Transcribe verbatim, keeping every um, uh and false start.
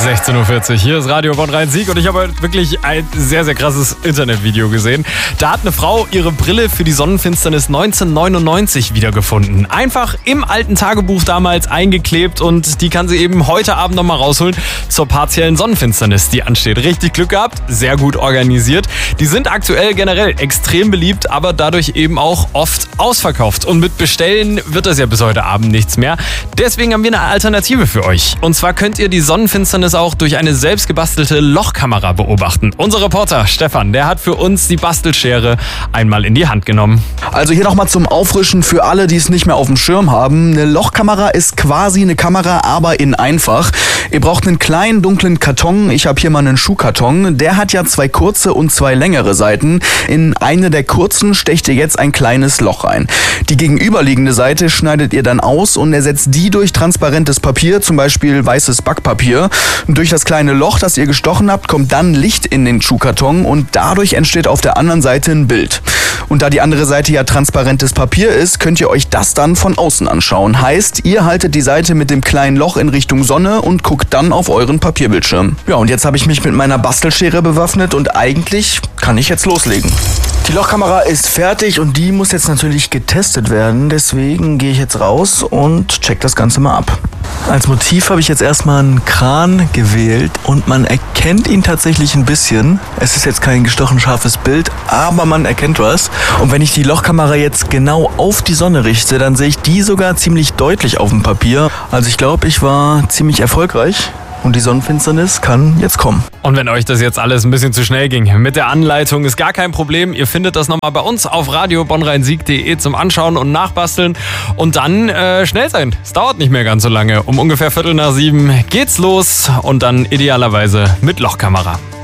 sechzehn Uhr vierzig. Hier ist Radio Bonn-Rhein-Sieg und ich habe heute wirklich ein sehr, sehr krasses Internetvideo gesehen. Da hat eine Frau ihre Brille für die Sonnenfinsternis neunzehnhundertneunundneunzig wiedergefunden. Einfach im alten Tagebuch damals eingeklebt und die kann sie eben heute Abend nochmal rausholen zur partiellen Sonnenfinsternis, die ansteht. Richtig Glück gehabt, sehr gut organisiert. Die sind aktuell generell extrem beliebt, aber dadurch eben auch oft ausverkauft. Und mit Bestellen wird das ja bis heute Abend nichts mehr. Deswegen haben wir eine Alternative für euch. Und zwar könnt ihr die Sonnenfinsternis auch durch eine selbst gebastelte Lochkamera beobachten. Unser Reporter Stefan, der hat für uns die Bastelschere einmal in die Hand genommen. Also hier nochmal zum Auffrischen für alle, die es nicht mehr auf dem Schirm haben. Eine Lochkamera ist quasi eine Kamera, aber in einfach. Ihr braucht einen kleinen dunklen Karton. Ich habe hier mal einen Schuhkarton. Der hat ja zwei kurze und zwei längere Seiten. In eine der kurzen stecht ihr jetzt ein kleines Loch rein. Die gegenüberliegende Seite schneidet ihr dann aus und ersetzt die durch transparentes Papier, zum Beispiel weißes Backpapier. Durch das kleine Loch, das ihr gestochen habt, kommt dann Licht in den Schuhkarton und dadurch entsteht auf der anderen Seite ein Bild. Und da die andere Seite ja transparentes Papier ist, könnt ihr euch das dann von außen anschauen. Heißt, ihr haltet die Seite mit dem kleinen Loch in Richtung Sonne und guckt dann auf euren Papierbildschirm. Ja, und jetzt habe ich mich mit meiner Bastelschere bewaffnet und eigentlich kann ich jetzt loslegen. Die Lochkamera ist fertig und die muss jetzt natürlich getestet werden. Deswegen gehe ich jetzt raus und check das Ganze mal ab. Als Motiv habe ich jetzt erstmal einen Kran gewählt und man erkennt ihn tatsächlich ein bisschen. Es ist jetzt kein gestochen scharfes Bild, aber man erkennt was. Und wenn ich die Lochkamera jetzt genau auf die Sonne richte, dann sehe ich die sogar ziemlich deutlich auf dem Papier. Also ich glaube, ich war ziemlich erfolgreich. Und die Sonnenfinsternis kann jetzt kommen. Und wenn euch das jetzt alles ein bisschen zu schnell ging, mit der Anleitung ist gar kein Problem. Ihr findet das nochmal bei uns auf radio bonn rhein sieg punkt de zum Anschauen und Nachbasteln. Und dann äh, schnell sein. Es dauert nicht mehr ganz so lange. Um ungefähr Viertel nach sieben geht's los und dann idealerweise mit Lochkamera.